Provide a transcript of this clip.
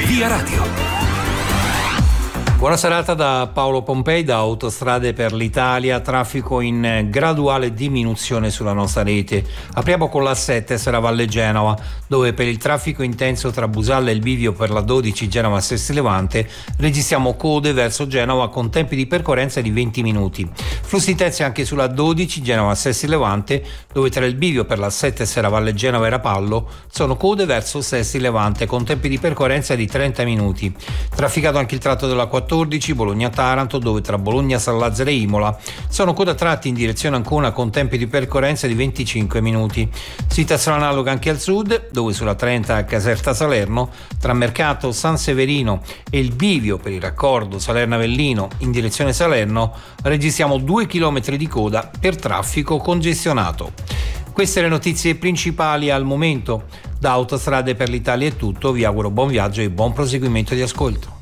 Via Radio. Buona serata da Paolo Pompei, da Autostrade per l'Italia. Traffico in graduale diminuzione sulla nostra rete. Apriamo con la 7 Serravalle Genova, dove per il traffico intenso tra Busalla e il bivio per la 12 Genova-Sesti Levante registriamo code verso Genova con tempi di percorrenza di 20 minuti. Flussi intensi anche sulla 12 Genova-Sesti Levante, dove tra il bivio per la 7 Serravalle Genova e Rapallo sono code verso Sesti Levante con tempi di percorrenza di 30 minuti. Trafficato anche il tratto della 14 Bologna-Taranto, dove tra Bologna-San Lazzaro e Imola sono coda tratti in direzione Ancona con tempi di percorrenza di 25 minuti. Situazione analoga anche al sud, dove sulla 30 Caserta-Salerno tra Mercato San Severino e il bivio per il raccordo Salerno-Avellino in direzione Salerno registriamo 2 chilometri di coda per traffico congestionato. Queste le notizie principali al momento. Da Autostrade per l'Italia è tutto, vi auguro buon viaggio e buon proseguimento di ascolto.